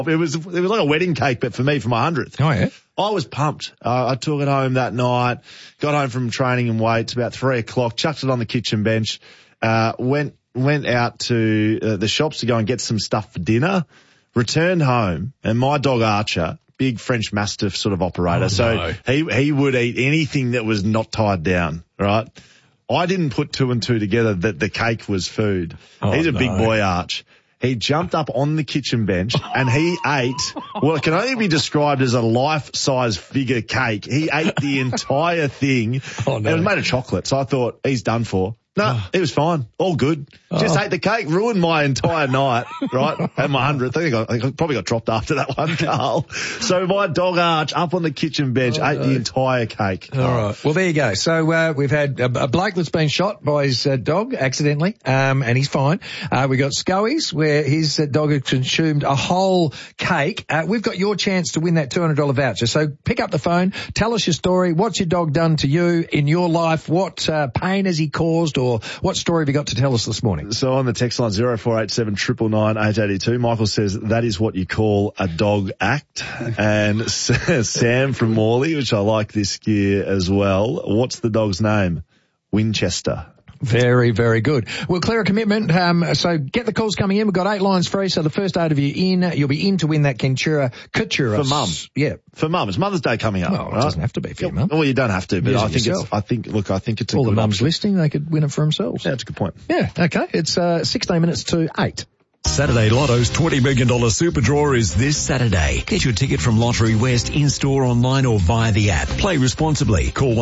It was like a wedding cake, but for me, for my 100th. Oh, yeah? I was pumped. I took it home that night, got home from training and weights about 3 o'clock, chucked it on the kitchen bench, went out to the shops to go and get some stuff for dinner, returned home, and my dog Archer, big French Mastiff sort of operator, he would eat anything that was not tied down, right? I didn't put 2 and 2 together that the cake was food. He's a big boy, Arch. He jumped up on the kitchen bench and he ate what can only be described as a life-size figure cake. He ate the entire thing. Oh, no. It was made of chocolate, so I thought, he's done for. No, it was fine. All good. Just ate the cake, ruined my entire night, right? At my 100th. I think I probably got dropped after that one, Carl. So my dog Arch up on the kitchen bench ate the entire cake. All right. Well, there you go. So we've had a bloke that's been shot by his dog accidentally, and he's fine. We got Scoey's where his dog had consumed a whole cake. We've got your chance to win that $200 voucher. So pick up the phone, tell us your story. What's your dog done to you in your life? What pain has he caused? Or what story have you got to tell us this morning? So on the text line 0487 999 882, Michael says that is what you call a dog act. And Sam from Morley, which I like this year as well. What's the dog's name? Winchester. Very, very good. We'll clear a commitment. So get the calls coming in. We've got 8 lines free. So the first 8 of you in, you'll be in to win that Kentura Couture. For Mum. Yeah. For Mum. It's Mother's Day coming up. Well, it doesn't have to be for your mum. Well, you don't have to, but I think it's a all good the mums option. listening, they could win it for themselves. Yeah, that's a good point. Yeah. Okay. It's 16 minutes to 8. Saturday Lotto's $20 million super draw is this Saturday. Get your ticket from Lottery West in-store, online or via the app. Play responsibly. Call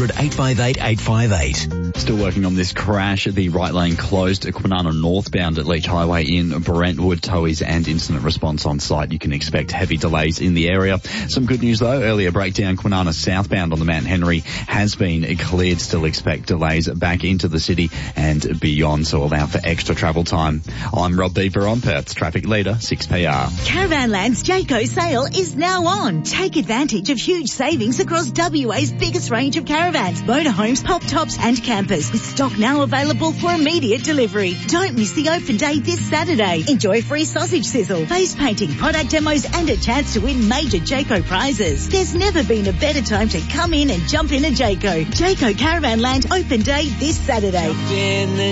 1-800-858-858. Still working on this crash. The right lane closed at Kwinana northbound at Leach Highway in Brentwood. Towies and incident response on site. You can expect heavy delays in the area. Some good news though. Earlier breakdown Kwinana southbound on the Mount Henry has been cleared. Still expect delays back into the city and beyond, so allow for extra travel time. I'm Rob Beaver on Perth's traffic leader, 6PR. Caravanland's Jayco sale is now on. Take advantage of huge savings across WA's biggest range of caravans, motorhomes, pop tops and campers, with stock now available for immediate delivery. Don't miss the open day this Saturday. Enjoy free sausage sizzle, face painting, product demos and a chance to win major Jayco prizes. There's never been a better time to come in and jump in a Jayco. Jayco Caravanland open day this Saturday. Jump in the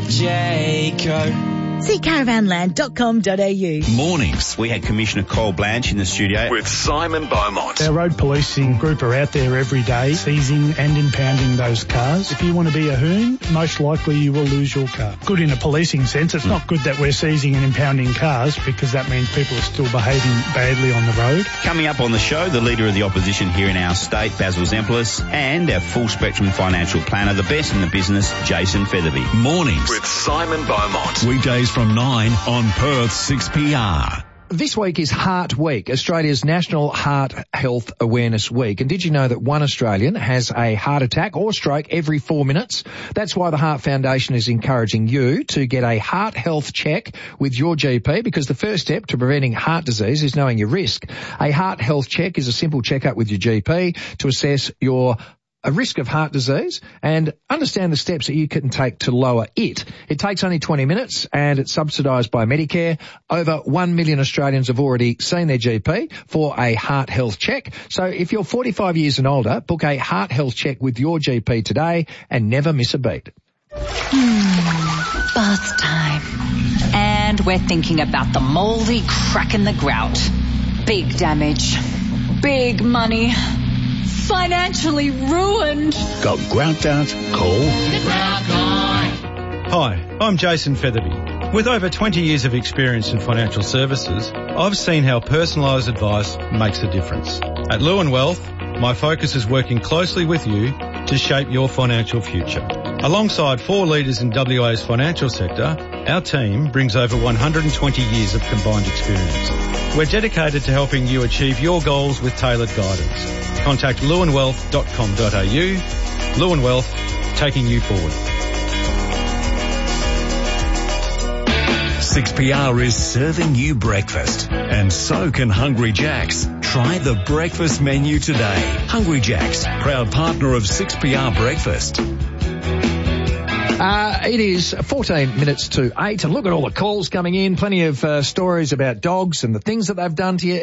Jayco. See caravanland.com.au. Mornings. We had Commissioner Cole Blanche in the studio With Simon Beaumont. Our road policing group are out there every day, seizing and impounding those cars. If you want to be a hoon, most likely you will lose your car. Good in a policing sense. It's not good that we're seizing and impounding cars, because that means people are still behaving badly on the road. Coming up on the show, the Leader of the Opposition here in our state, Basil Zemplis, and our full spectrum financial planner, the best in the business, Jason Featherby. Mornings with Simon Beaumont. Weekdays from 9 on Perth's 6PR. This week is Heart Week, Australia's National Heart Health Awareness Week. And did you know that one Australian has a heart attack or stroke every 4 minutes? That's why the Heart Foundation is encouraging you to get a heart health check with your GP, because the first step to preventing heart disease is knowing your risk. A heart health check is a simple checkup with your GP to assess your a risk of heart disease and understand the steps that you can take to lower it. It takes only 20 minutes and it's subsidised by Medicare. Over 1 million Australians have already seen their GP for a heart health check. So if you're 45 years and older, book a heart health check with your GP today and never miss a beat. Bath time. And we're thinking about the mouldy crack in the grout. Big damage. Big money. Financially ruined. Got grout out? Call the Grout Guy. Hi, I'm Jason Featherby. With over 20 years of experience in financial services, I've seen how personalised advice makes a difference. At Lewin Wealth, my focus is working closely with you to shape your financial future. Alongside 4 leaders in WA's financial sector, our team brings over 120 years of combined experience. We're dedicated to helping you achieve your goals with tailored guidance. Contact lewinwealth.com.au. Lewin Wealth, taking you forward. 6PR is serving you breakfast, and so can Hungry Jack's. Try the breakfast menu today. Hungry Jack's, proud partner of 6PR Breakfast. It is 14 minutes to 8, and look at all the calls coming in. Plenty of stories about dogs and the things that they've done to you.